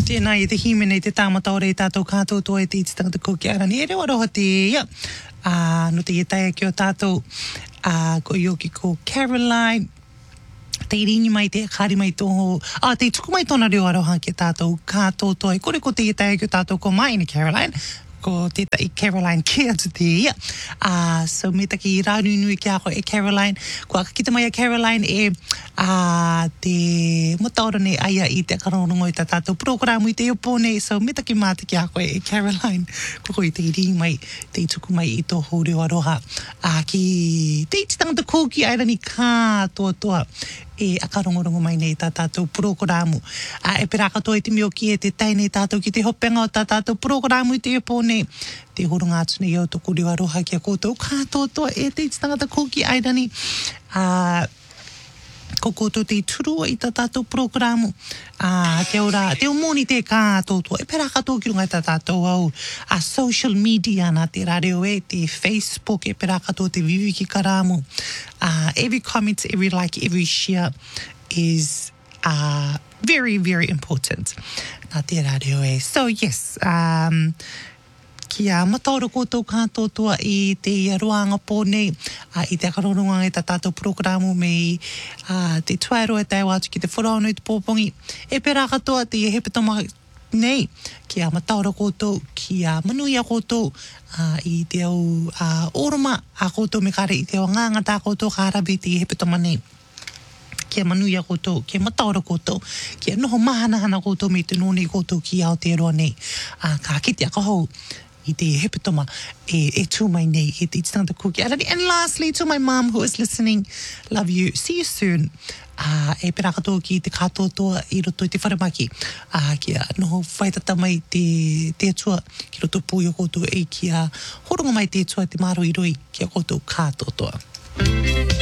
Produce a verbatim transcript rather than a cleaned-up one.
Tēnā i te hime nei te tāmata o rei tātou kātou toa e te iti tangata ko ki ara ni. E rewa roha te ia. Uh, no te ietai ki o tātou uh, ko ioki ko Caroline. Te iringi mai te kāri mai toho. Ah, te tuku mai tōna rewa roha ki tātou kātou toa. E kore ko te ietai ki o tātou ko mai ni Caroline. Ko tētai Caroline ke atu te ia. Uh, so me taki i rānu nui ki ako e Caroline. Ko aka kita mai a Caroline e uh, te mataora ne aia i te akarongo i tā tātou programu i te opo ne. So me taki māti ki ako e Caroline. Koko i te iri mai, te tuku mai i tō hōreo aroha. Uh, ki te iti tangata kōki airani kā toa toa. E akarongorongo mai nei tā tātou programu. Uh, e pera katoa i te mio ki e te tai nei tātou ki te hopenga o tā tātou programu i te epo nei. Te horunga atu nei au toko rewa roha ki a koutou kātoa toa e te iti tangata kōki airani. Uh, ko koutou te turua i tā tātou programu. Uh, te ora, te o mōni te kātoa toa. E pera katoa ki runga i tā tātou au a social media na te rareo e, te Facebook, e pera katoa te viviki karamu. Uh, every comment, every like, every share is uh, very, very important. Nā te rareo e. So yes, um, kia mataura koutou kātoa toa i te aroanga pōnei, uh, i te akaronga i tā tātou programu me uh, te tuairoa e tau atu ki te wharaonu i te pōpongi. E pera katoa te hepetama nei, kia mataura koutou, kia manui a koutou uh, i te au uh, oroma a koutou me kare i te au nganga tā koutou kārabi te hepetama nei. Kia manui a koutou, kia mataura koutou, kia noho mahanahana koutou me te nōnei koutou ki Aotearoa nei. Uh, ka kite a kahou i te hepetoma e, e tū mai nei e te ititangata kuki arani. And lastly, to my mom who is listening, love you, see you soon. Uh, e pera katoa ki te katoa toa i roto i te wharamaki. Uh, kia noho whaitata mai te, te atua ki roto pūio koutou e kia horonga mai te atua te maro i roi kia koutou katoa toa.